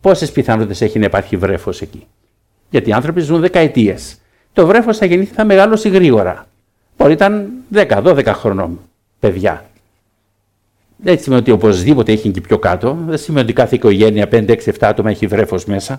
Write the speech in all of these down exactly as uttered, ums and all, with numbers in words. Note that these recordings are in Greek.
πόσες πιθανότητες έχει να υπάρχει βρέφος εκεί? Γιατί οι άνθρωποι ζουν δεκαετίες. Το βρέφος θα γεννήθει, θα μεγαλώσει γρήγορα. Μπορεί ήταν δέκα δώδεκα χρονών παιδιά. Δεν σημαίνει ότι οπωσδήποτε έχει και πιο κάτω. Δεν σημαίνει ότι κάθε οικογένεια πέντε έξι επτά άτομα έχει βρέφος μέσα.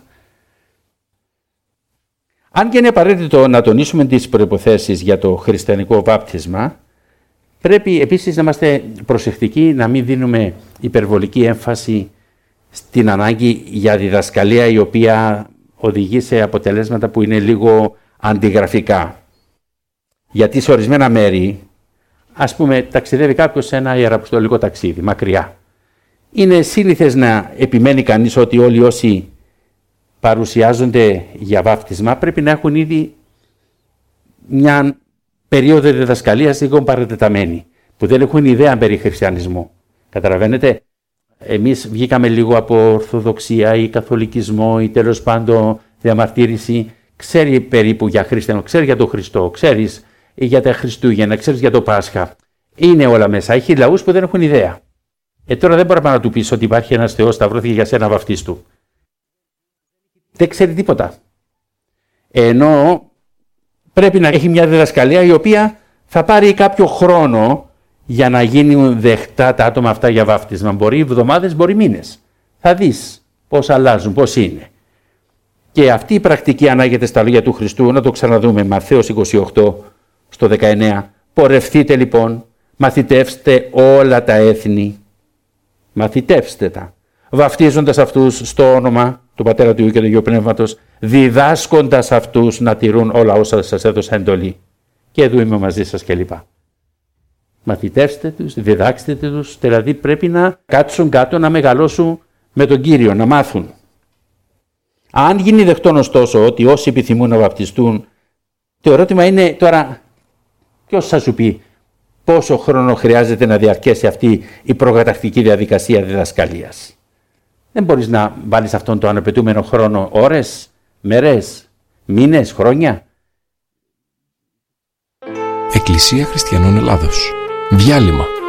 Αν και είναι απαραίτητο να τονίσουμε τις προϋποθέσεις για το χριστιανικό βάπτισμα, πρέπει επίσης να είμαστε προσεκτικοί να μην δίνουμε υπερβολική έμφαση στην ανάγκη για διδασκαλία η οποία οδηγεί σε αποτελέσματα που είναι λίγο αντιγραφικά. Γιατί σε ορισμένα μέρη, ας πούμε, ταξιδεύει κάποιος σε ένα ιεραποστολικό ταξίδι, μακριά. Είναι σύνηθες να επιμένει κανείς ότι όλοι όσοι παρουσιάζονται για βάπτισμα πρέπει να έχουν ήδη μια περίοδο διδασκαλίας λίγο παρατεταμένη, που δεν έχουν ιδέα περί χριστιανισμού. Καταλαβαίνετε, εμείς βγήκαμε λίγο από ορθοδοξία ή καθολικισμό ή τέλος πάντων διαμαρτύρηση. Ξέρει περίπου για χριστιανό, ξέρει για τον Χριστό, ξέρεις για τα Χριστούγεννα, ξέρεις για το Πάσχα. Είναι όλα μέσα. Έχει λαούς που δεν έχουν ιδέα. Ε, τώρα δεν μπορεί να του πεις ότι υπάρχει ένας Θεός, σταυρώθηκε για σένα βαφτίστου. Δεν ξέρει τίποτα. Ενώ πρέπει να έχει μια διδασκαλία η οποία θα πάρει κάποιο χρόνο για να γίνουν δεχτά τα άτομα αυτά για βάφτισμα. Μπορεί εβδομάδες, μπορεί μήνες. Θα δεις πώς αλλάζουν, πώς είναι. Και αυτή η πρακτική ανάγεται στα λόγια του Χριστού, να το ξαναδούμε, Ματθαίος είκοσι οκτώ στο δεκαεννέα. Πορευθείτε λοιπόν, μαθητεύστε όλα τα έθνη, μαθητεύστε τα, βαφτίζοντας αυτούς στο όνομα του Πατέρα του Υιού και του Αγίου Πνεύματος, διδάσκοντας αυτούς να τηρούν όλα όσα σας έδωσα εντολή. Και εδώ είμαι μαζί σας κλπ. Μαθητεύστε τους, διδάξτε τους, δηλαδή πρέπει να κάτσουν κάτω, να μεγαλώσουν με τον Κύριο, να μάθουν. Αν γίνει δεκτόν ωστόσο ότι όσοι επιθυμούν να βαπτιστούν, το ερώτημα είναι τώρα, ποιος θα σου πει πόσο χρόνο χρειάζεται να διαρκέσει αυτή η προκαταρκτική διαδικασία διδασκαλίας? Δεν μπορείς να βάλεις αυτόν τον αναπαιτούμενο χρόνο ώρες, μέρες, μήνες, χρόνια. Εκκλησία Χριστιανών Ελλάδος. Διάλειμμα.